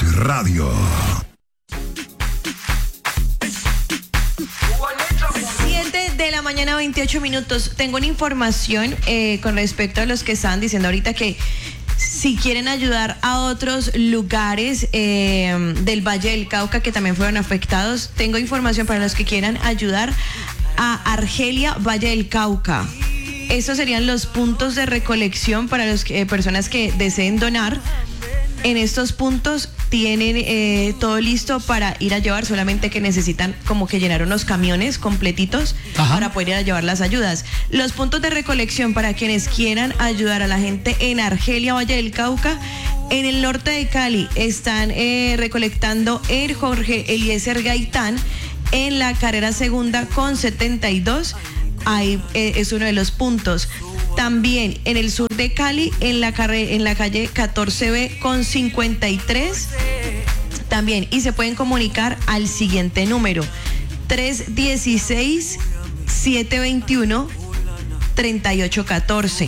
Radio. 7:28 a.m. Tengo una información con respecto a los que estaban diciendo ahorita que si quieren ayudar a otros lugares del Valle del Cauca que también fueron afectados. Tengo información para los que quieran ayudar a Argelia, Valle del Cauca. Estos serían los puntos de recolección para las personas que deseen donar. En estos puntos tienen todo listo para ir a llevar, solamente que necesitan como que llenar unos camiones completitos. Ajá. Para poder ir a llevar las ayudas. Los puntos de recolección para quienes quieran ayudar a la gente en Argelia, Valle del Cauca. En el norte de Cali están recolectando en Jorge Eliezer Gaitán, en la carrera segunda con 72. Ahí es uno de los puntos. También en el sur de Cali, en la calle 14B con 53. También, y se pueden comunicar al siguiente número: 316-721-3814.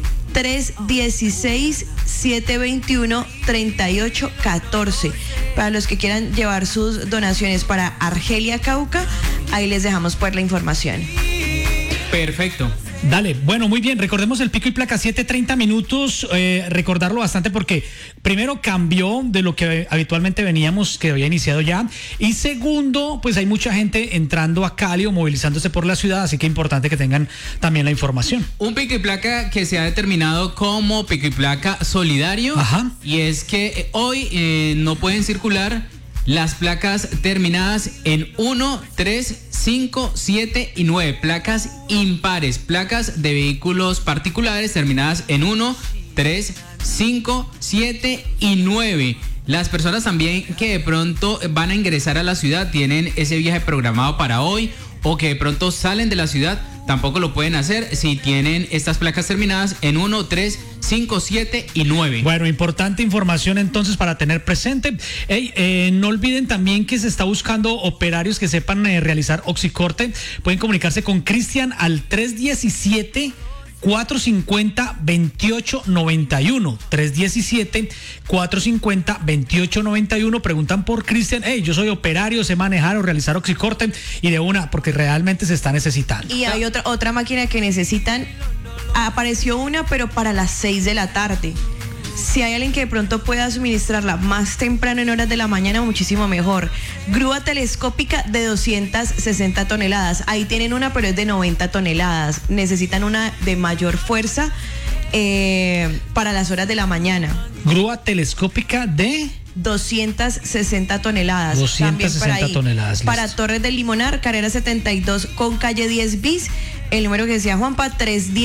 316-721-3814. Para los que quieran llevar sus donaciones para Argelia, Cauca, ahí les dejamos pues la información. Perfecto. Dale, bueno, muy bien, recordemos el pico y placa, 7:30, recordarlo bastante porque primero cambió de lo que habitualmente veníamos, que había iniciado ya, y segundo, pues hay mucha gente entrando a Cali o movilizándose por la ciudad, así que es importante que tengan también la información. Un pico y placa que se ha determinado como pico y placa solidario. Ajá. Y es que hoy no pueden circular las placas terminadas en 1, 3, 5, 7 y 9, placas impares, placas de vehículos particulares terminadas en 1, 3, 5, 7 y 9. Las personas también que de pronto van a ingresar a la ciudad, tienen ese viaje programado para hoy, o que de pronto salen de la ciudad, tampoco lo pueden hacer si tienen estas placas terminadas en 1, 3, 5, 7 y 9. Bueno, importante información entonces para tener presente. No olviden también que se está buscando operarios que sepan realizar oxicorte. Pueden comunicarse con Cristian al 317-450-2891. 317-450-2891. Preguntan por Cristian. Yo soy operario, sé manejar o realizar oxicorte, y de una, porque realmente se está necesitando. Y hay otra máquina que necesitan. Apareció una, pero para las 6 de la tarde. Si hay alguien que de pronto pueda suministrarla más temprano en horas de la mañana, muchísimo mejor. Grúa telescópica de 260 toneladas. Ahí tienen una, pero es de 90 toneladas. Necesitan una de mayor fuerza para las horas de la mañana. Grúa telescópica de 260 toneladas. 260 toneladas. Para Torres del Limonar, carrera 72 con calle 10 bis. El número que decía Juanpa,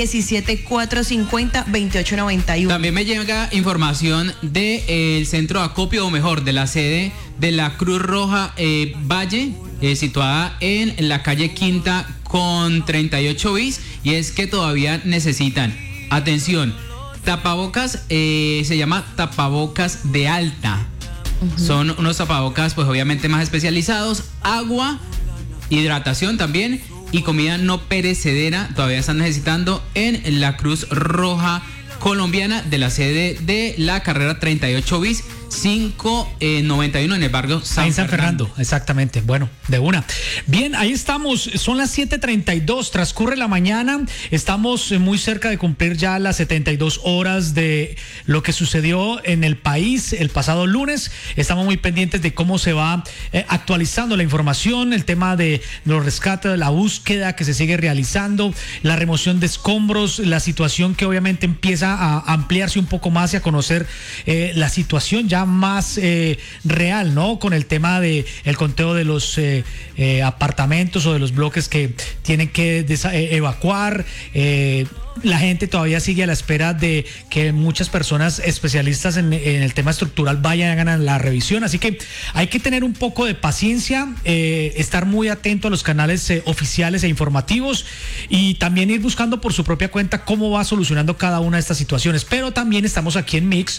317-450-2891. También me llega información del centro de acopio, o mejor, de la sede de la Cruz Roja Valle, situada en la calle Quinta con 38 bis, y es que todavía necesitan, atención, tapabocas, se llama tapabocas de alta. Uh-huh. Son unos tapabocas pues obviamente más especializados, agua, hidratación también, y comida no perecedera todavía están necesitando en la Cruz Roja Colombiana de la sede de la carrera 38 bis 591 en el barrio San Fernando. Exactamente. Bueno, de una. Bien, ahí estamos. Son las 7:32. Transcurre la mañana. Estamos muy cerca de cumplir ya las 72 horas de lo que sucedió en el país el pasado lunes. Estamos muy pendientes de cómo se va actualizando la información, el tema de los rescates, la búsqueda que se sigue realizando, la remoción de escombros, la situación que obviamente empieza a ampliarse un poco más y a conocer la situación ya más real, ¿no? Con el tema de el conteo de los apartamentos o de los bloques que tienen que evacuar. La gente todavía sigue a la espera de que muchas personas especialistas en el tema estructural vayan a la revisión, así que hay que tener un poco de paciencia, estar muy atento a los canales oficiales e informativos, y también ir buscando por su propia cuenta cómo va solucionando cada una de estas situaciones. Pero también estamos aquí en Mix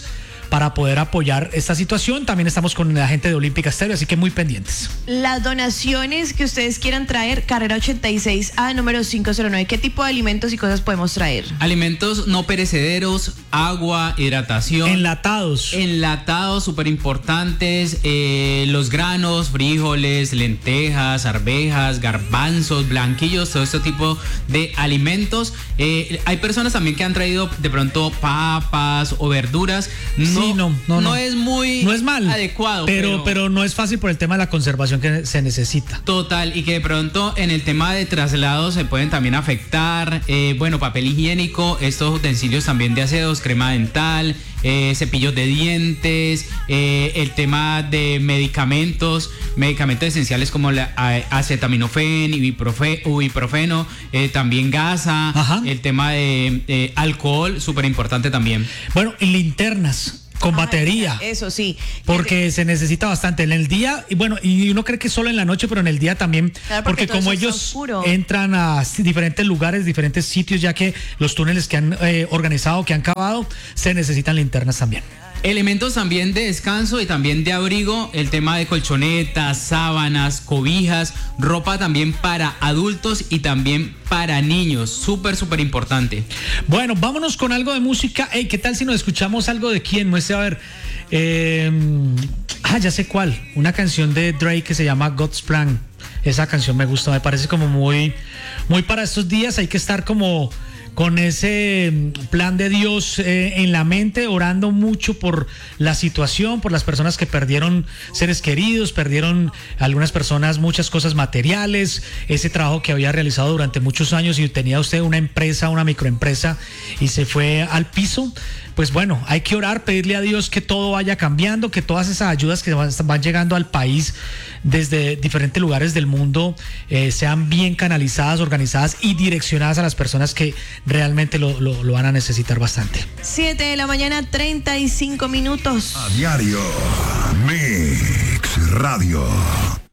para poder apoyar esta situación. También estamos con la gente de Olímpica Estéreo, así que muy pendientes. Las donaciones que ustedes quieran traer, carrera 86A, número 509. ¿Qué tipo de alimentos y cosas podemos traer? Alimentos no perecederos, agua, hidratación. Enlatados, súper importantes. Los granos, frijoles, lentejas, arvejas, garbanzos, blanquillos, todo este tipo de alimentos. Hay personas también que han traído de pronto papas o verduras. No es muy no es mal, adecuado. Pero no es fácil por el tema de la conservación que se necesita. Total, y que de pronto en el tema de traslados se pueden también afectar. Papel higiénico, estos utensilios también de aseos, crema dental, cepillos de dientes, el tema de medicamentos esenciales como la acetaminofén, ibuprofeno, también gasa. Ajá. El tema de alcohol, súper importante también. Bueno, y linternas con batería. Eso sí. Porque se necesita bastante en el día, y uno cree que solo en la noche, pero en el día también, claro, porque como ellos entran a diferentes lugares, diferentes sitios, ya que los túneles que han organizado, que han cavado, se necesitan linternas también. Elementos también de descanso y también de abrigo, el tema de colchonetas, sábanas, cobijas, ropa también para adultos y también para niños, súper importante. Bueno, vámonos con algo de música. ¿Qué tal si nos escuchamos algo de quién? Muestre a ver. Ya sé cuál. Una canción de Drake que se llama God's Plan. Esa canción me gusta, me parece como muy para estos días. Hay que estar como con ese plan de Dios en la mente, orando mucho por la situación, por las personas que perdieron seres queridos, perdieron algunas personas muchas cosas materiales, ese trabajo que había realizado durante muchos años y tenía usted una empresa, una microempresa y se fue al piso. Pues bueno, hay que orar, pedirle a Dios que todo vaya cambiando, que todas esas ayudas que van llegando al país desde diferentes lugares del mundo sean bien canalizadas, organizadas y direccionadas a las personas que realmente lo van a necesitar bastante. 7:35 a.m. A diario, Mix Radio.